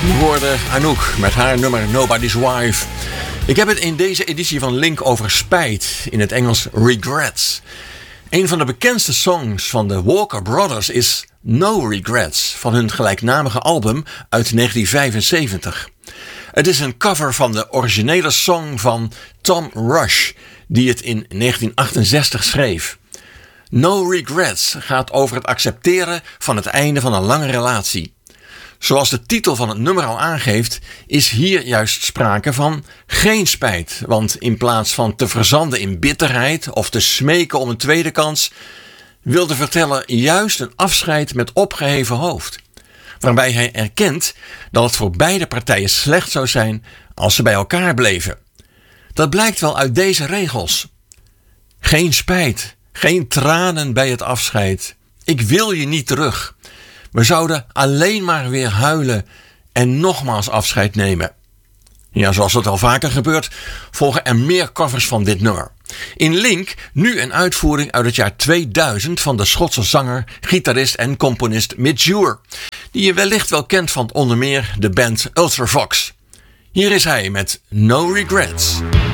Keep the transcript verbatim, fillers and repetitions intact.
Je hoorde Anouk met haar nummer Nobody's Wife. Ik heb het in deze editie van Link over spijt, in het Engels regrets. Een van de bekendste songs van de Walker Brothers is No Regrets van hun gelijknamige album uit negentien vijfenzeventig. Het is een cover van de originele song van Tom Rush, die het in negentien achtenzestig schreef. No Regrets gaat over het accepteren van het einde van een lange relatie. Zoals de titel van het nummer al aangeeft, is hier juist sprake van geen spijt. Want in plaats van te verzanden in bitterheid of te smeken om een tweede kans, wil de verteller juist een afscheid met opgeheven hoofd. Waarbij hij erkent dat het voor beide partijen slecht zou zijn als ze bij elkaar bleven. Dat blijkt wel uit deze regels. Geen spijt, geen tranen bij het afscheid. Ik wil je niet terug. We zouden alleen maar weer huilen en nogmaals afscheid nemen. Ja, zoals dat al vaker gebeurt, volgen er meer covers van dit nummer. In Link nu een uitvoering uit het jaar tweeduizend van de Schotse zanger, gitarist en componist Midge Ure, die je wellicht wel kent van onder meer de band Ultravox. Hier is hij met No Regrets.